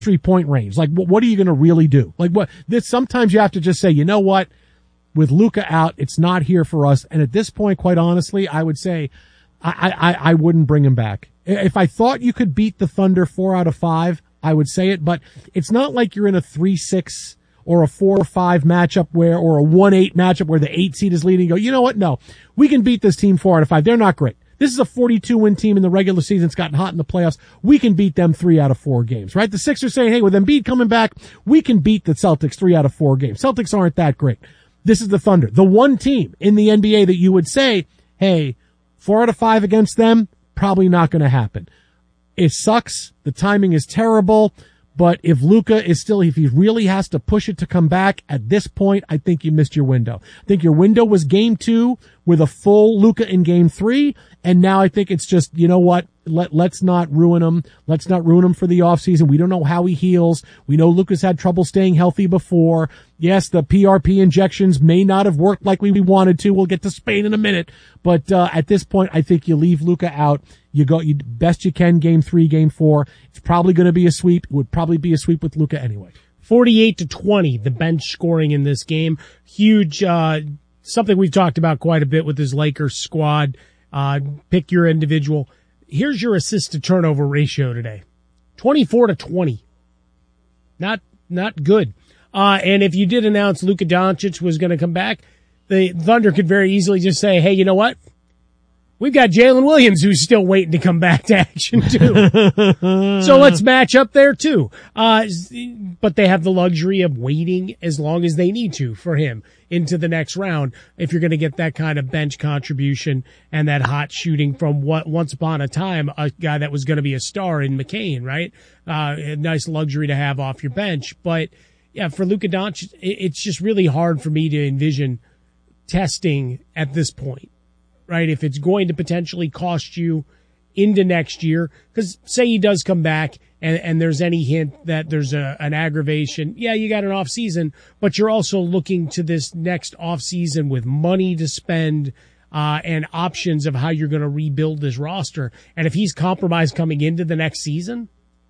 3-point range. Like, what are you going to really do? Like, sometimes you have to just say, you know what? With Luka out, it's not here for us. And at this point, quite honestly, I would say I wouldn't bring him back. If I thought you could beat the Thunder 4 out of 5, I would say it, but it's not like you're in a 3-6 or a 4-5 matchup or a 1-8 matchup where the 8 seed is leading. You go, you know what? No, we can beat this team 4 out of 5. They're not great. This is a 42-win team in the regular season. It's gotten hot in the playoffs. We can beat them 3 out of 4 games, right? The Sixers saying, hey, with Embiid coming back, we can beat the Celtics 3 out of 4 games. Celtics aren't that great. This is the Thunder, the one team in the NBA that you would say, hey, 4 out of 5 against them, probably not going to happen. It sucks. The timing is terrible. But if Luka is still, if he really has to push it to come back at this point, I think you missed your window. I think your window was game 2 with a full Luka in game 3. And now I think it's just, you know what? Let's not ruin him. Let's not ruin him for the offseason. We don't know how he heals. We know Luka's had trouble staying healthy before. Yes, the PRP injections may not have worked like we wanted to. We'll get to Spain in a minute. But at this point, I think you leave Luka out. You best you can game 3, game 4. It's probably going to be a sweep. It would probably be a sweep with Luka anyway. 48-20, the bench scoring in this game. Huge, something we've talked about quite a bit with this Lakers squad. Pick your individual. Here's your assist to turnover ratio today. 24-20. Not good. And if you did announce Luka Doncic was going to come back, the Thunder could very easily just say, hey, you know what? We've got Jalen Williams who's still waiting to come back to action too. So let's match up there too. But they have the luxury of waiting as long as they need to for him into the next round if you're going to get that kind of bench contribution and that hot shooting from what once upon a time a guy that was going to be a star in McCain, right? A nice luxury to have off your bench. But yeah, for Luka Doncic, it's just really hard for me to envision testing at this point. Right, if it's going to potentially cost you into next year, because say he does come back and there's any hint that there's an aggravation, yeah, you got an off season, but you're also looking to this next off season with money to spend and options of how you're going to rebuild this roster. And if he's compromised coming into the next season,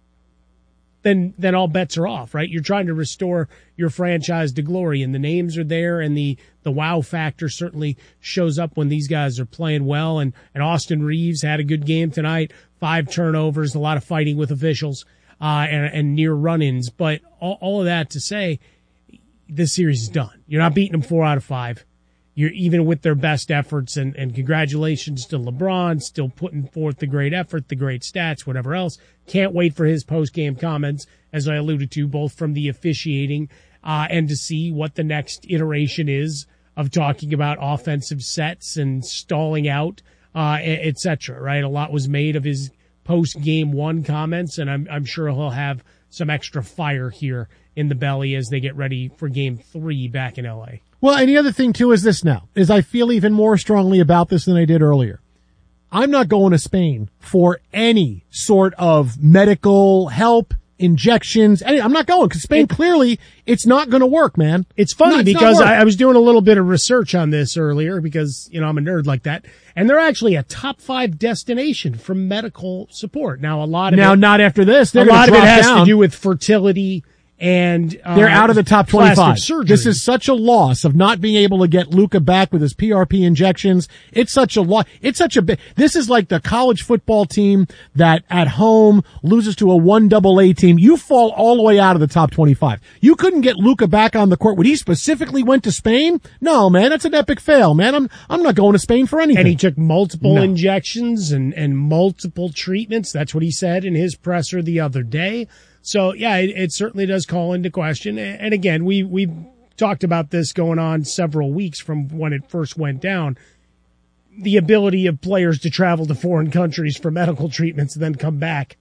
then all bets are off, right? You're trying to restore your franchise to glory, and the names are there, and the wow factor certainly shows up when these guys are playing well. And Austin Reeves had a good game tonight, 5 turnovers, a lot of fighting with officials, and near run-ins. But all of that to say, this series is done. You're not beating them 4 out of 5. You're even with their best efforts, and congratulations to LeBron, still putting forth the great effort, the great stats, whatever else. Can't wait for his post-game comments, as I alluded to, both from the officiating and to see what the next iteration is of talking about offensive sets and stalling out, et cetera, right? A lot was made of his post-game 1 comments, and I'm sure he'll have some extra fire here in the belly as they get ready for game 3 back in LA. Well, and the other thing, too, is this now, is I feel even more strongly about this than I did earlier. I'm not going to Spain for any sort of medical help, injections. I'm not going because Spain, clearly, it's not going to work, man. It's funny because I was doing a little bit of research on this earlier because, I'm a nerd like that. And they're actually a top 5 destination for medical support. Now, not after this. A lot of it has to do with fertility. And they're out of the top 25. Surgery. This is such a loss of not being able to get Luka back with his PRP injections. It's such a loss. This is like the college football team that at home loses to a 1AA team. You fall all the way out of the top 25. You couldn't get Luka back on the court when he specifically went to Spain. No, man, that's an epic fail, man. I'm not going to Spain for anything. And he took multiple injections and multiple treatments. That's what he said in his presser the other day. So, yeah, it certainly does call into question. And again, we've talked about this going on several weeks from when it first went down. The ability of players to travel to foreign countries for medical treatments and then come back.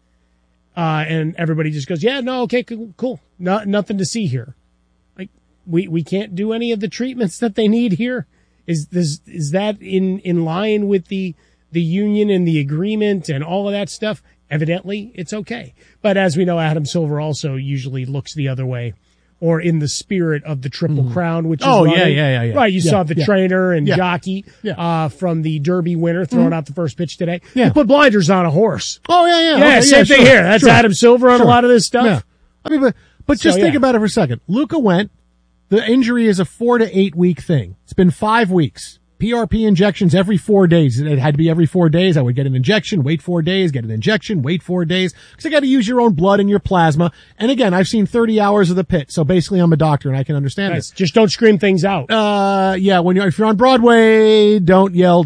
And everybody just goes, yeah, no, okay, cool. Nothing to see here. Like, we can't do any of the treatments that they need here. Is that in line with the union and the agreement and all of that stuff? Evidently, it's okay. But as we know, Adam Silver also usually looks the other way, or in the spirit of the Triple Crown, which is yeah. Right, you saw the trainer and jockey from the Derby winner throwing out the first pitch today. Yeah. He put blinders on a horse. Oh, yeah. Yeah, same thing here. That's Adam Silver on a lot of this stuff. I mean, but just think about it for a second. Luka went. The injury is a 4 to 8 week thing. It's been 5 weeks. PRP injections every 4 days. It had to be every 4 days. I would get an injection, wait 4 days, get an injection, wait 4 days. Cause I got to use your own blood and your plasma. And again, I've seen 30 hours of The Pit. So basically I'm a doctor and I can understand this. Just don't scream things out. Yeah, if you're on Broadway, don't yell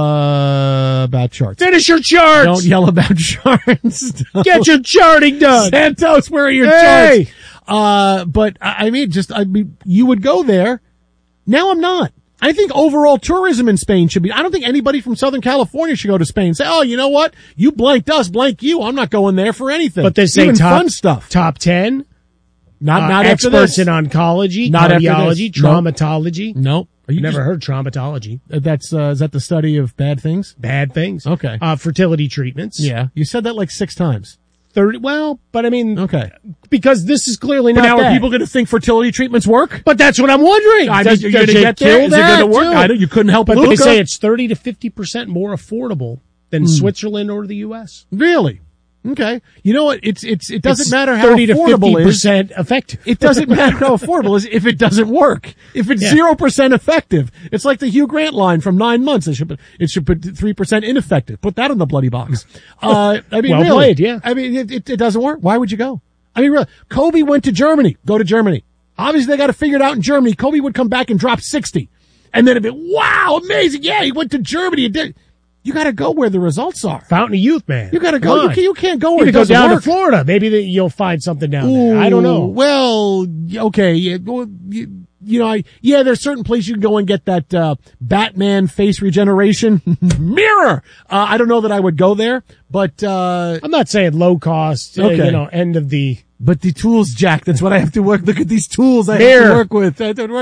about charts. Finish your charts! Don't yell about charts. Get your charting done! Santos, where are your charts? But I mean, you would go there. Now I'm not. I think overall tourism in Spain should be, I don't think anybody from Southern California should go to Spain and say, oh, you know what? You blanked us, blank you. I'm not going there for anything. But they say even fun stuff. Top 10. Not experts in oncology, not cardiology, traumatology. Nope. Never heard traumatology. That's, is that the study of bad things? Bad things. Okay. Fertility treatments. Yeah. You said that like 6 times. 30, well, but I mean, okay, because this is clearly but not now that. Are people going to think fertility treatments work? But that's what I'm wondering. I mean, you're going to get there? Is it going to work? I don't, you couldn't help but Luka. They say it's 30 to 50% more affordable than Switzerland or the U.S. Really? Okay. You know what? It doesn't matter how 30 affordable to 50% effective. It doesn't matter how affordable it is if it doesn't work. If it's 0% effective, it's like the Hugh Grant line from 9 months. It should put 3% ineffective. Put that in the bloody box. I mean, well really. Played, yeah. I mean, it doesn't work. Why would you go? I mean, really. Kobe went to Germany. Go to Germany. Obviously, they got to figure it out in Germany. Kobe would come back and drop 60. And then it'd be, wow, amazing. Yeah, he went to Germany and did. You got to go where the results are. Fountain of Youth, man. You got to go. You can't go where it doesn't doesn't go down work. to Florida. Maybe you'll find something down there. I don't know. Well, okay. There's certain places you can go and get that Batman face regeneration mirror. I don't know that I would go there, but I'm not saying low cost. Okay. End of the. But the tools, Jack. That's what I have to work. Look at these tools I have to work with.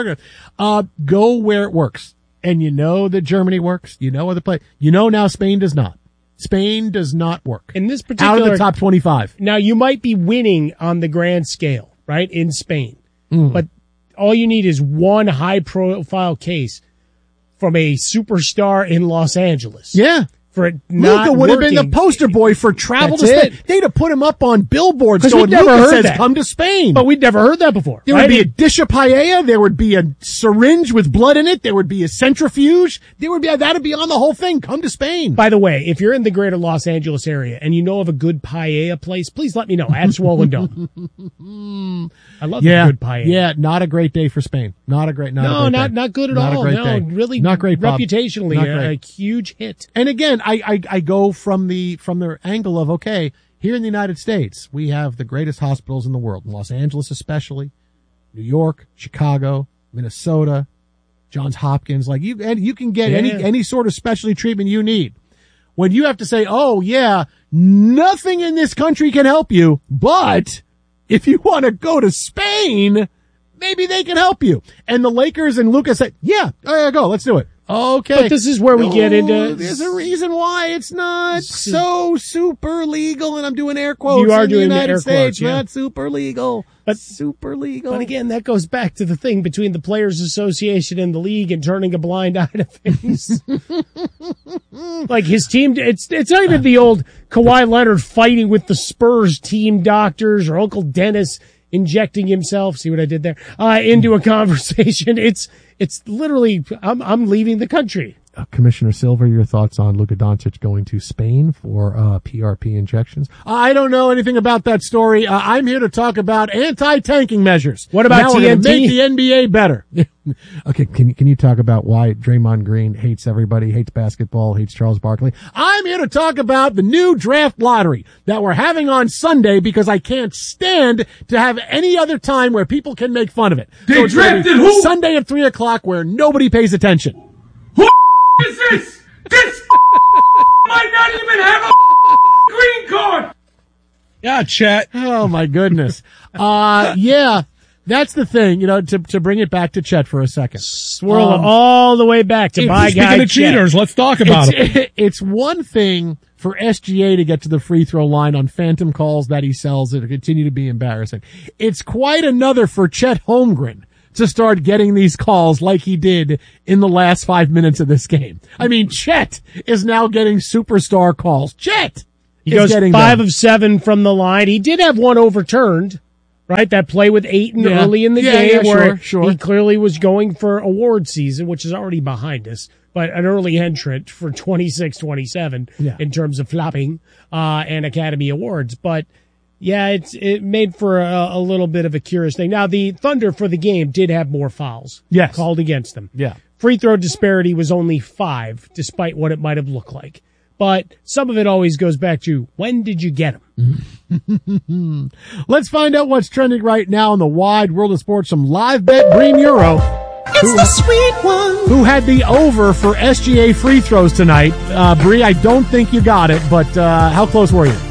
Go where it works. And you know that Germany works. You know other place. You know now Spain does not. Spain does not work. In this particular, out of the top 25. Now you might be winning on the grand scale, right? In Spain. But all you need is one high profile case from a superstar in Los Angeles. Yeah. For it not Luka would have been working. the poster boy for travel to Spain. They'd have put him up on billboards going, Luka says, that. come to Spain. But we'd never heard that before. There would be a dish of paella. There would be a syringe with blood in it. There would be a centrifuge. That'd be on the whole thing. Come to Spain. By the way, if you're in the greater Los Angeles area and you know of a good paella place, please let me know at Swollen Dome. I love the good paella. Yeah, not a great day for Spain. Not good at all. Not a great day. Really not great, Bob. Reputationally Not great. A huge hit. And again, I go from the angle of, okay, here in the United States, we have the greatest hospitals in the world, in Los Angeles especially, New York, Chicago, Minnesota, Johns Hopkins. Like you can get any sort of specialty treatment you need. When you have to say, oh yeah, nothing in this country can help you, but if you want to go to Spain, maybe they can help you. And the Lakers and Luka said, yeah, go, let's do it. Okay. But this is where we get into. There's a reason why it's not so super legal, and I'm doing air quotes. You are in doing the United air States, quotes, yeah. not super legal. But super legal. But again, that goes back to the thing between the Players Association and the league and turning a blind eye to things. Like his team, it's not even the old Kawhi Leonard fighting with the Spurs team doctors or Uncle Dennis injecting himself. See what I did there? Into a conversation. It's literally, I'm leaving the country. Commissioner Silver, your thoughts on Luka Doncic going to Spain for PRP injections? I don't know anything about that story. I'm here to talk about anti-tanking measures. What about TNT? Make the NBA better. Okay, can you talk about why Draymond Green hates everybody, hates basketball, hates Charles Barkley? I'm here to talk about the new draft lottery that we're having on Sunday because I can't stand to have any other time where people can make fun of it. They drafted who? Sunday at 3:00 where nobody pays attention. Who is this? This might not even have a green card. Yeah, Chet. Oh my goodness. Yeah, that's the thing, to bring it back to Chet for a second. Swirl it all the way back to my guy. Speaking of cheaters, let's talk about it. It's one thing for SGA to get to the free throw line on phantom calls that he sells that continue to be embarrassing. It's quite another for Chet Holmgren to start getting these calls like he did in the last 5 minutes of this game. I mean, Chet is now getting superstar calls. Chet He goes 5 of 7 from the line. He did have one overturned, right? That play with Ayton early in the game where sure. he clearly was going for award season, which is already behind us, but an early entrant for 26-27 in terms of flopping and Academy Awards. But yeah, it made for a little bit of a curious thing. Now, the Thunder for the game did have more fouls called against them. Yeah. Free throw disparity was only 5, despite what it might have looked like. But some of it always goes back to, when did you get them? Let's find out what's trending right now in the wide world of sports. Some live bet Bream Euro. It's the sweet one. Who had the over for SGA free throws tonight? Bree, I don't think you got it, but how close were you?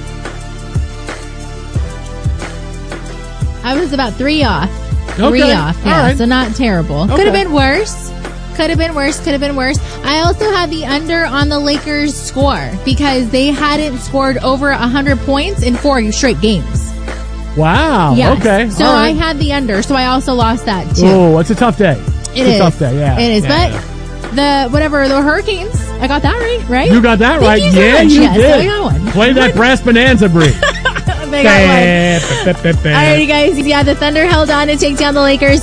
I was about 3 off. Okay. 3 off, yeah, All right. so not terrible. Okay. Could have been worse. Could have been worse. I also had the under on the Lakers score because they hadn't scored over 100 points in 4 straight games. Wow. Yes. Okay. So I had the under, so I also lost that too. Oh, it's a tough day. It's a tough day, yeah. It is, Yeah. but the Hurricanes, I got that right? You got that right. Thank you so Yeah, much. you Yes, did. so I got one. Play that brass bonanza, Bree. They got one. Alrighty, guys. Yeah, the Thunder held on to take down the Lakers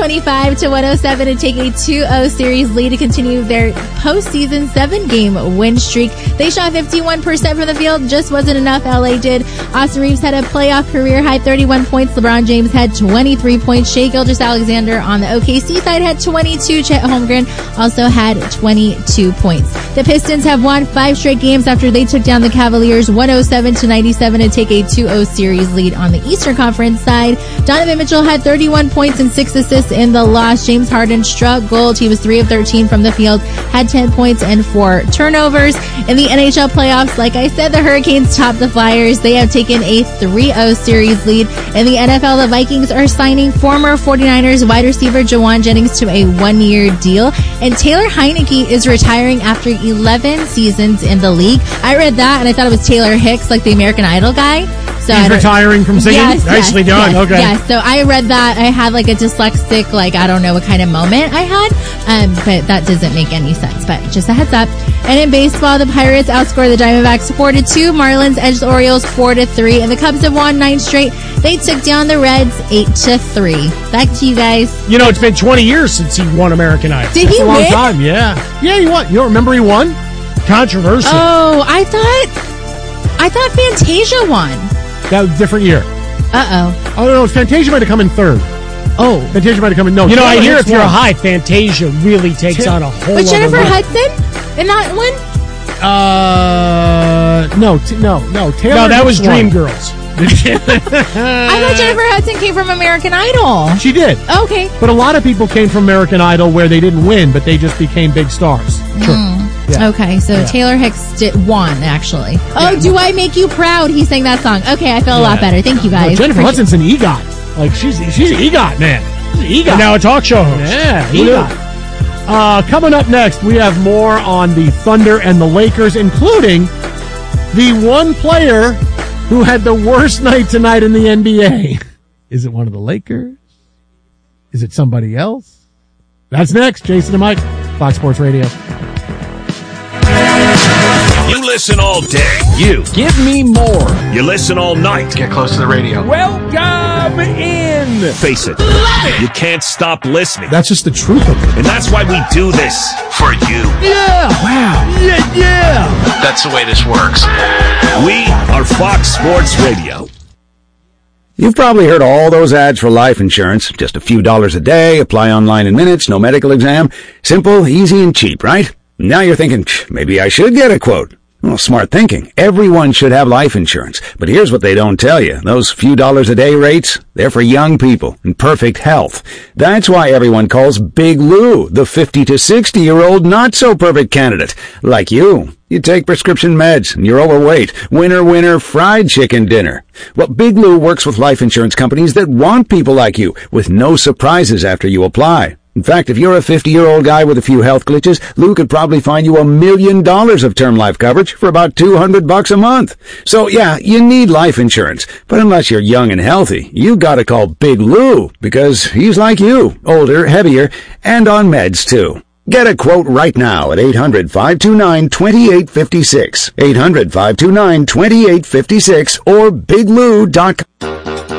125-107 to take a 2-0 series lead to continue their postseason 7-game win streak. They shot 51% from the field. Just wasn't enough. LA did. Austin Reeves had a playoff career high 31 points. LeBron James had 23 points. Shai Gilgeous-Alexander on the OKC side had 22. Chet Holmgren also had 22 points. The Pistons have won 5 straight games after they took down the Cavaliers 107-97 to take a 2-0 series lead on the Eastern Conference side. Donovan Mitchell had 31 points and 6 assists in the loss. James Harden struggled. He was 3 of 13 from the field, had 10 points and 4 turnovers. In the NHL playoffs, like I said, the Hurricanes topped the Flyers. They have taken a 3-0 series lead. In the NFL, the Vikings are signing former 49ers wide receiver Jawan Jennings to a 1-year deal. And Taylor Heineke is retiring after 11 seasons in the league. I read that and I thought it was Taylor Hicks, like the American Idol guy. So He's retiring from singing? Yes, Nicely done. Yes, okay. Yes, so I read that. I had like a dyslexic, I don't know what kind of moment I had, but that doesn't make any sense, but just a heads up. And in baseball, the Pirates outscored the Diamondbacks 4-2, Marlins edged the Orioles 4-3, and the Cubs have won 9 straight. They took down the Reds 8-3. Back to you guys. You know, it's been 20 years since he won American Idol. Did That's he a long win? time, yeah. Yeah, he won. You don't remember he won? Controversial. Oh, I thought Fantasia won. That was a different year. Uh-oh. Oh, no, Fantasia might have come in 3rd. Oh. Fantasia might have come in, no. You know, I Taylor hear Hicks if you're won. high, Fantasia really takes on a whole But Jennifer other Hudson in that one? No, Taylor No, that Hicks was won. Dreamgirls. I thought Jennifer Hudson came from American Idol. She did. Okay. But a lot of people came from American Idol where they didn't win, but they just became big stars. Sure. Yeah. Okay, so Taylor Hicks won, actually. Oh, Do I Make You Proud? He sang that song. Okay, I feel a lot better. Thank you, No, guys. Jennifer Hudson's an EGOT. Like, she's an EGOT, man. She's an EGOT. And now a talk show host. Yeah, EGOT. Coming up next, we have more on the Thunder and the Lakers, including the one player who had the worst night tonight in the NBA. Is it one of the Lakers? Is it somebody else? That's next. Jason and Mike, Fox Sports Radio. You listen all day. You Give me more. You listen all night. Get close to the radio. Welcome in. Face it. You can't stop listening. That's just the truth of it. And that's why we do this. For you. Yeah. Wow. Yeah. That's the way this works. We are Fox Sports Radio. You've probably heard all those ads for life insurance. Just a few dollars a day, apply online in minutes, no medical exam. Simple, easy, and cheap, right? Now you're thinking, maybe I should get a quote. Well, smart thinking. Everyone should have life insurance. But here's what they don't tell you. Those few dollars a day rates, they're for young people in perfect health. That's why everyone calls Big Lou the 50 to 60-year-old not-so-perfect candidate. Like you. You take prescription meds and you're overweight. Winner, fried chicken dinner. Well, Big Lou works with life insurance companies that want people like you with no surprises after you apply. In fact, if you're a 50-year-old guy with a few health glitches, Lou could probably find you $1 million of term life coverage for about $200 a month. So yeah, you need life insurance. But unless you're young and healthy, you gotta call Big Lou because he's like you, older, heavier, and on meds too. Get a quote right now at 800-529-2856. 800-529-2856 or biglou.com.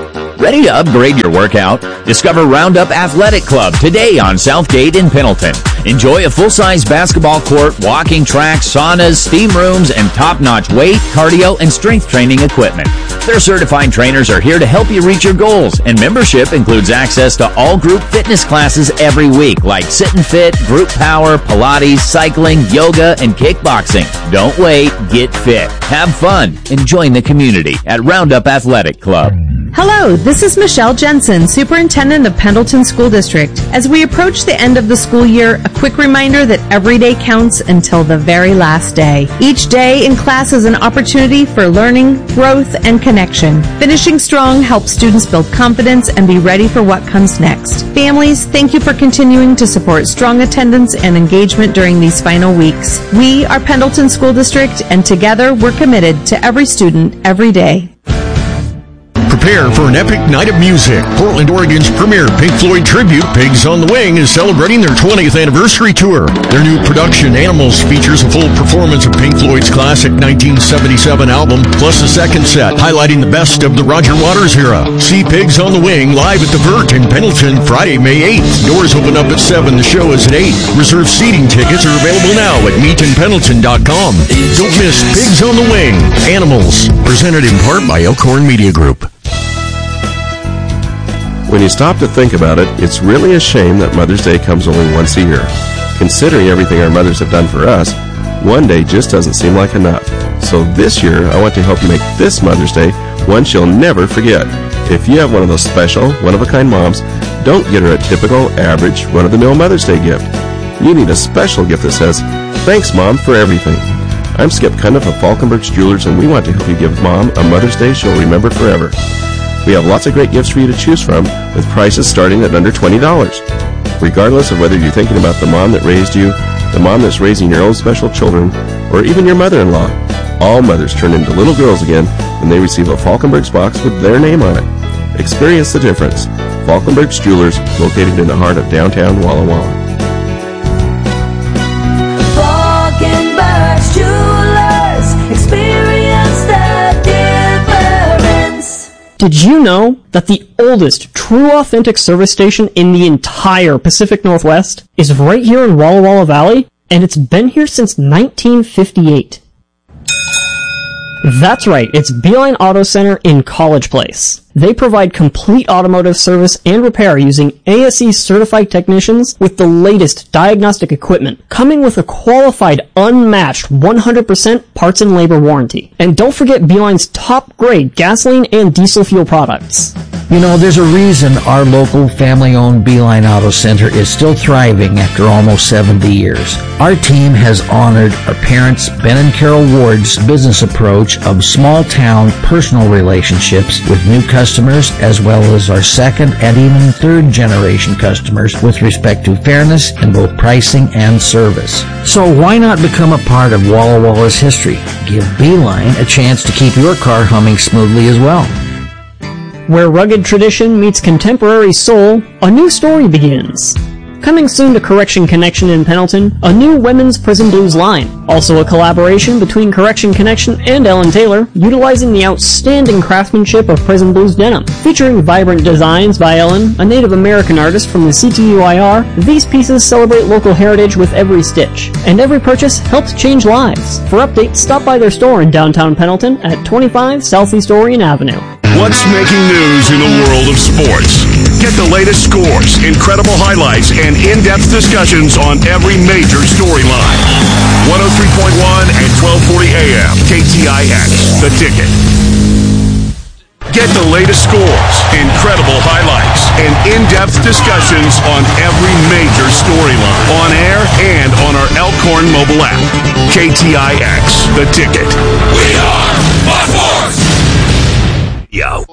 Ready to upgrade your workout? Discover Roundup Athletic Club today on Southgate in Pendleton. Enjoy a full-size basketball court, walking track, saunas, steam rooms, and top-notch weight, cardio, and strength training equipment. Their certified trainers are here to help you reach your goals, and membership includes access to all group fitness classes every week, like Sit and Fit, Group Power, Pilates, cycling, yoga, and kickboxing. Don't wait, get fit, have fun, and join the community at Roundup Athletic Club. Hello, this is Michelle Jensen, Superintendent of Pendleton School District. As we approach the end of the school year, a quick reminder that every day counts until the very last day. Each day in class is an opportunity for learning, growth, and connection. Finishing strong helps students build confidence and be ready for what comes next. Families, thank you for continuing to support strong attendance and engagement during these final weeks. We are Pendleton School District, and together we're committed to every student, every day. Prepare for an epic night of music. Portland, Oregon's premier Pink Floyd tribute, Pigs on the Wing, is celebrating their 20th anniversary tour. Their new production, Animals, features a full performance of Pink Floyd's classic 1977 album, plus a second set highlighting the best of the Roger Waters era. See Pigs on the Wing live at the Vert in Pendleton Friday, May 8th. Doors open up at 7. The show is at 8. Reserved seating tickets are available now at meetinpendleton.com. Don't miss Pigs on the Wing, Animals, presented in part by Elkhorn Media Group. When you stop to think about it, it's really a shame that Mother's Day comes only once a year. Considering everything our mothers have done for us, one day just doesn't seem like enough. So this year, I want to help you make this Mother's Day one she'll never forget. If you have one of those special, one-of-a-kind moms, don't get her a typical, average, run-of-the-mill Mother's Day gift. You need a special gift that says, "Thanks, Mom, for everything." I'm Skip Cundiff of Falkenberg's Jewelers, and we want to help you give Mom a Mother's Day she'll remember forever. We have lots of great gifts for you to choose from, with prices starting at under $20. Regardless of whether you're thinking about the mom that raised you, the mom that's raising your own special children, or even your mother-in-law, all mothers turn into little girls again when they receive a Falkenberg's box with their name on it. Experience the difference. Falkenberg's Jewelers, located in the heart of downtown Walla Walla. Falkenberg's Jewelers, experience the difference. Did you know that the oldest true authentic service station in the entire Pacific Northwest is right here in Walla Walla Valley? And it's been here since 1958. That's right, it's Beeline Auto Center in College Place. They provide complete automotive service and repair using ASE certified technicians with the latest diagnostic equipment, coming with a qualified, unmatched 100% parts and labor warranty. And don't forget Beeline's top grade gasoline and diesel fuel products. You know, there's a reason our local family-owned Beeline Auto Center is still thriving after almost 70 years. Our team has honored our parents, Ben and Carol Ward's business approach of small-town personal relationships with new customers, as well as our second and even third-generation customers with respect to fairness in both pricing and service. So why not become a part of Walla Walla's history? Give Beeline a chance to keep your car humming smoothly as well. Where rugged tradition meets contemporary soul, a new story begins. Coming soon to Correction Connection in Pendleton, a new women's Prison Blues line. Also a collaboration between Correction Connection and Ellen Taylor, utilizing the outstanding craftsmanship of Prison Blues denim. Featuring vibrant designs by Ellen, a Native American artist from the CTUIR, these pieces celebrate local heritage with every stitch. And every purchase helps change lives. For updates, stop by their store in downtown Pendleton at 25 Southeast Orion Avenue. What's making news in the world of sports? Get the latest scores, incredible highlights, and in-depth discussions on every major storyline. 103.1 and 1240 AM, KTIX, The Ticket. Get the latest scores, incredible highlights, and in-depth discussions on every major storyline, on air and on our Elkhorn mobile app. KTIX, The Ticket. We are Buckforce! Yo.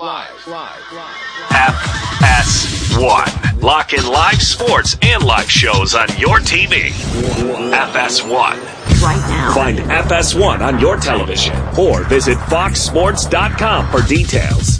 FS1. Lock in live sports and live shows on your TV. FS1. Right now. Find FS1 on your television or visit foxsports.com for details.